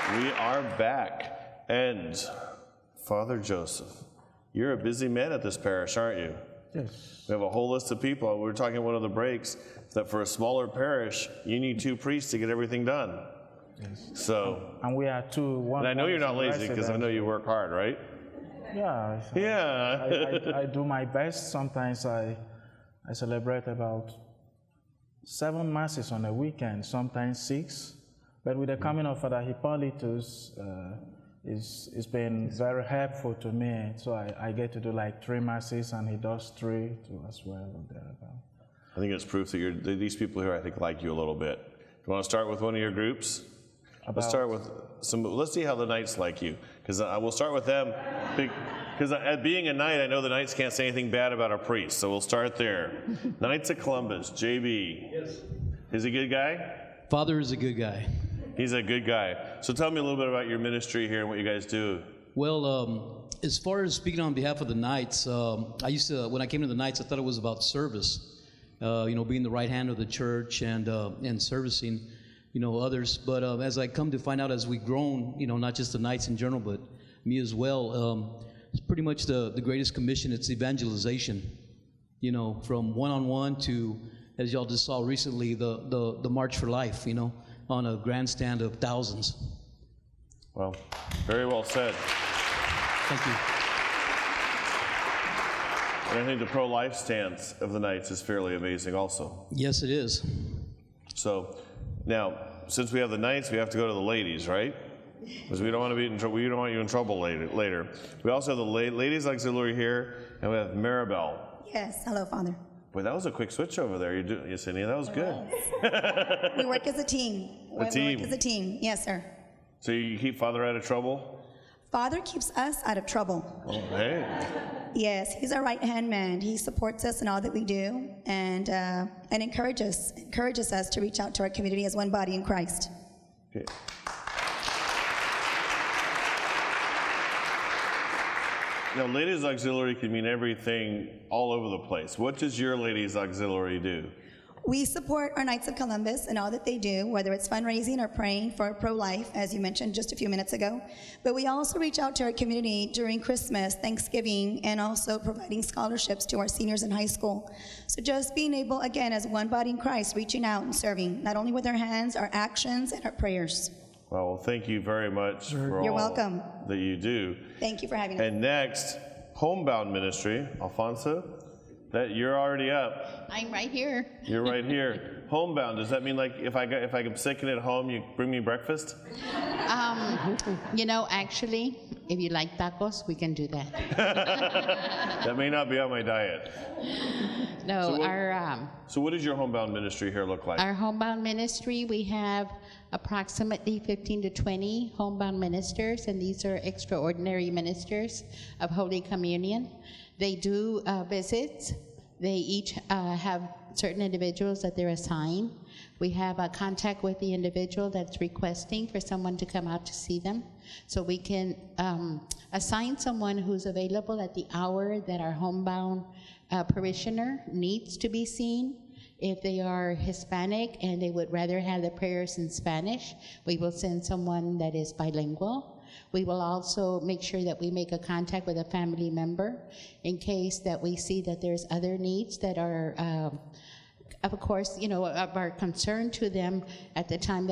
We are back, and Father Joseph, you're a busy man at this parish, aren't you? Yes. We have a whole list of people. We were talking in one of the breaks that for a smaller parish, you need 2 priests to get everything done. Yes. So, And we are two. One, and I know one you're is not a lazy because I know you work hard, right? Yeah. Yeah. I do my best. Sometimes I celebrate about 7 masses on a weekend, sometimes 6. But with the coming of Father Hippolytus, it's been very helpful to me. So I get to do like 3 masses, and he does 3 too as well. I think it's proof that these people here, I think, like you a little bit. Do you want to start with one of your groups? Let's start with let's see how the Knights like you. Because we'll start with them. Because at being a Knight, I know the Knights can't say anything bad about a priest. So we'll start there. Knights of Columbus, JB. Yes. Is he a good guy? Father is a good guy. He's a good guy. So tell me a little bit about your ministry here and what you guys do. Well, as far as speaking on behalf of the Knights, I used to, when I came to the Knights, I thought it was about service. Being the right hand of the church and servicing, others. But as I come to find out as we've grown, not just the Knights in general, but me as well, it's pretty much the greatest commission. It's evangelization, from one-on-one to, as y'all just saw recently, the March for Life, on a grandstand of thousands. Well, very well said. Thank you. And I think the pro-life stance of the Knights is fairly amazing also. Yes, it is. So now, since we have the Knights, we have to go to the ladies, right? Because we don't want to be in trouble. We don't want you in trouble later. We also have the ladies auxiliary here, and we have Maribel. Yes, hello, Father. Boy, that was a quick switch over there. Yesenia, that was good. We work as a team. We work as a team. Yes, sir. So you keep Father out of trouble? Father keeps us out of trouble. Oh, hey. Yes, he's our right-hand man. He supports us in all that we do and encourages us to reach out to our community as one body in Christ. Okay. Now, ladies auxiliary can mean everything all over the place. What does your ladies auxiliary do? We support our Knights of Columbus and all that they do, whether it's fundraising or praying for pro-life, as you mentioned just a few minutes ago. But we also reach out to our community during Christmas, Thanksgiving, and also providing scholarships to our seniors in high school. So just being able, again, as one body in Christ, reaching out and serving, not only with our hands, our actions, and our prayers. Well, thank you very much for You're all welcome. that you do. Thank you for having me. And next, Homebound Ministry. Alfonso, that you're already up. I'm right here. You're right here. Homebound, does that mean like if I'm sick and at home, you bring me breakfast? Actually, if you like tacos, we can do that. That may not be on my diet. No, So what does your Homebound Ministry here look like? our homebound ministry, we have approximately 15 to 20 homebound ministers, and these are extraordinary ministers of Holy Communion. They do visits. They each have certain individuals that they're assigned. We have a contact with the individual that's requesting for someone to come out to see them. So we can assign someone who's available at the hour that our homebound parishioner needs to be seen. If they are Hispanic and they would rather have the prayers in Spanish, we will send someone that is bilingual. We will also make sure that we make a contact with a family member in case that we see that there's other needs that are, of course, of our concern to them at the time that